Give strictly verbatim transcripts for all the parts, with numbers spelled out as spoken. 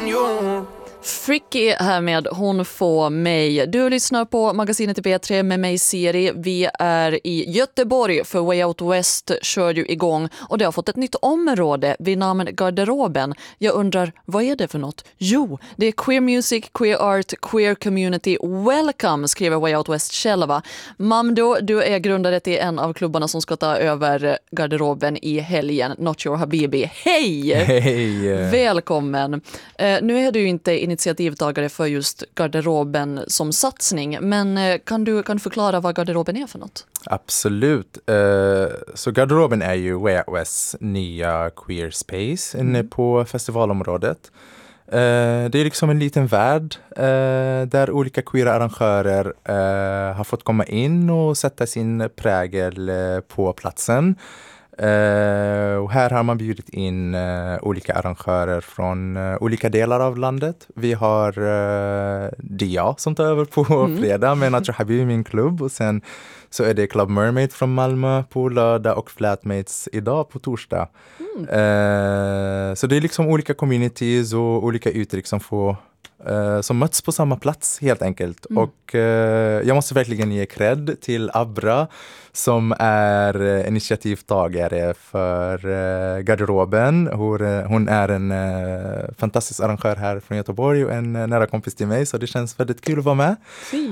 you. Fricky här med Hon får mig. Du lyssnar på magasinet i P tre med mig Siri. Vi är i Göteborg för Way Out West kör ju igång och det har fått ett nytt område vid namn Garderoben. Jag undrar, vad är det för något? Jo, det är queer music, queer art, queer community. Welcome, skriver Way Out West själva. Mamdo, du är grundare till en av klubbarna som ska ta över Garderoben i helgen. Not Your Habibi. Hej! Hej! Välkommen. Uh, nu är du ju inte initiativtagare för just Garderoben som satsning, men uh, kan du kan du förklara vad Garderoben är för något? Absolut. Uh, så Garderoben är ju Way Out Wests nya queer space inne mm. på festivalområdet. Uh, det är liksom en liten värld uh, där olika queera arrangörer uh, har fått komma in och sätta sin prägel uh, på platsen. Uh, och här har man bjudit in uh, olika arrangörer från uh, olika delar av landet. Vi har uh, Dia som tar över på mm. fredag med Not Your Habibi, min klubb. Och sen så är det Club Mermaid från Malmö på lördag och Flatmates idag på torsdag. Mm. Uh, så det är liksom olika communities och olika uttryck som får Uh, som möts på samma plats helt enkelt. Mm. Och uh, jag måste verkligen ge cred till Abra som är uh, initiativtagare för uh, Garderoben. Hon, uh, hon är en uh, fantastisk arrangör här från Göteborg och en uh, nära kompis till mig, så det känns väldigt kul att vara med.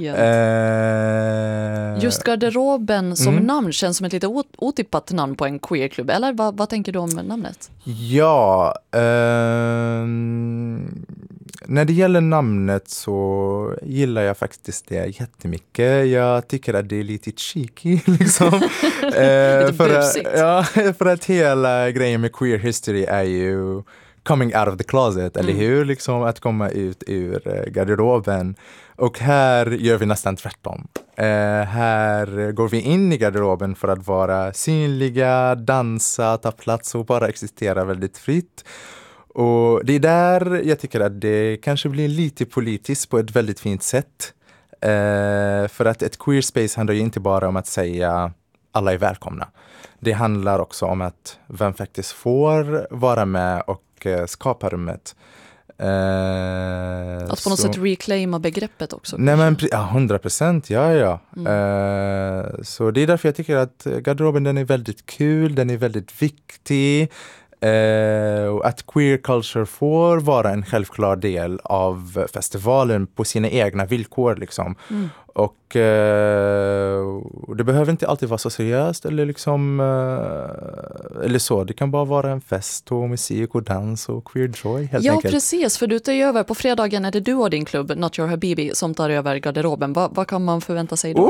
Uh, Just Garderoben som mm. namn känns som ett lite ot- otippat namn på en queerklubb, eller vad, vad tänker du om namnet? Ja, uh, när det gäller namnet så gillar jag faktiskt det jättemycket. Jag tycker att det är lite cheeky liksom. Lite för, att, ja, för att hela grejen med queer history är ju coming out of the closet, mm. eller hur? Liksom att komma ut ur garderoben. Och här gör vi nästan tvärtom. Uh, här går vi in i garderoben för att vara synliga, dansa, ta plats och bara existera väldigt fritt. Och det är där jag tycker att det kanske blir lite politiskt på ett väldigt fint sätt. Uh, för att ett queer space handlar ju inte bara om att säga alla är välkomna. Det handlar också om att vem faktiskt får vara med och uh, skapa rummet. Uh, att på något så, sätt reclaima begreppet också. Nej men, ja, hundra procent, ja, ja. Mm. Uh, så det är därför jag tycker att garderoben den är väldigt kul, den är väldigt viktig. Uh, och att queer culture får vara en självklar del av festivalen på sina egna villkor liksom. Mm. Och uh, det behöver inte alltid vara så seriöst eller liksom uh, eller så. Det kan bara vara en fest och musik och dans och queer joy helt ja, enkelt. Ja, precis. För du tar ju över på fredagen är det du och din klubb Not Your Habibi som tar över garderoben. Va, vad kan man förvänta sig då? Oh!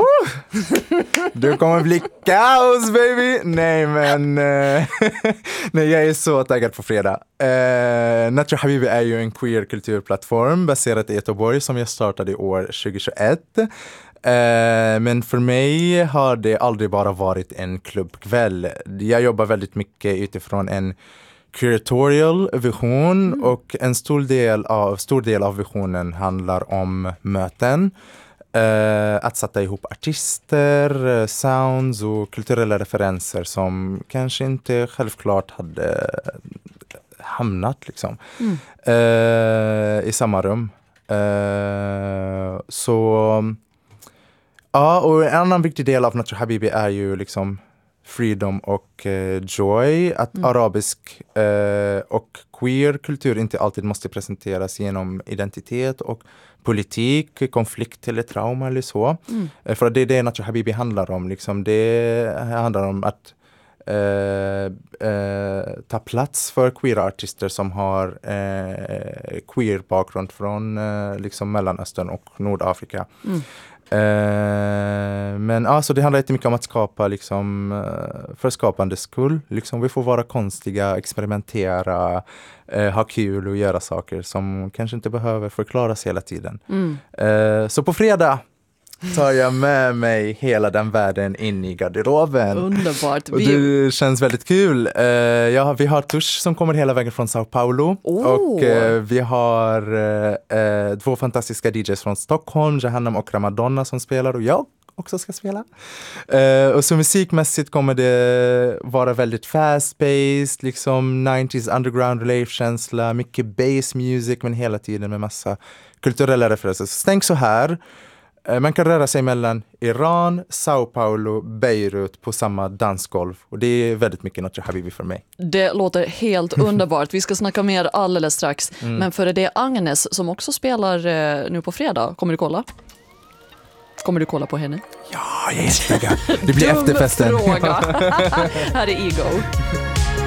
Du kommer bli kaos, baby! Nej, men uh, nej, jag är så taggad på fredag. Uh, Not Your Habibi är ju en queer kulturplattform baserad i Göteborg som jag startade i år tjugohundratjugoett. Uh, men för mig har det aldrig bara varit en klubbkväll. Jag jobbar väldigt mycket utifrån en curatorial vision mm. och en stor del av, stor del av visionen handlar om möten. Uh, att sätta ihop artister, sounds och kulturella referenser som kanske inte självklart hade hamnat liksom, mm. uh, i samma rum. Uh, så ja, och en annan viktig del av Not Your Habibi är ju liksom freedom och uh, joy. Att mm. arabisk uh, och queer kultur inte alltid måste presenteras genom identitet och politik, konflikt eller trauma eller så. Mm. Uh, för det är det Not Your Habibi handlar om. Liksom. Det handlar om att uh, uh, ta plats för queera artister som har uh, queer bakgrund från uh, liksom Mellanöstern och Nordafrika. Mm. Uh, men alltså det handlar inte mycket om att skapa liksom, uh, för skapandets skull. Liksom, vi får vara konstiga, experimentera, uh, ha kul och göra saker som kanske inte behöver förklaras hela tiden. Mm. Uh, så på fredag tar jag med mig hela den världen in i garderoben. Underbart. Och det känns väldigt kul. Uh, ja, vi har Tush som kommer hela vägen från Sao Paulo. Oh. Och uh, vi har uh, uh, två fantastiska D Js från Stockholm, Jahannam och Ramadonna som spelar. Och jag också ska spela. Uh, och så musikmässigt kommer det vara väldigt fast-paced, liksom nineties underground rave-känsla, mycket bass music men hela tiden med massa kulturella referenser. Så tänk så här. Man kan röra sig mellan Iran, Sao Paulo, Beirut på samma dansgolv. Och det är väldigt mycket Nacho Habibi för mig. Det låter helt underbart. Vi ska snacka mer alldeles strax. Mm. Men för det är Agnes som också spelar eh, nu på fredag. Kommer du kolla? Kommer du kolla på henne? Ja, jag är jättetaggad. Det blir efterfesten. Fråga. Här är Ego.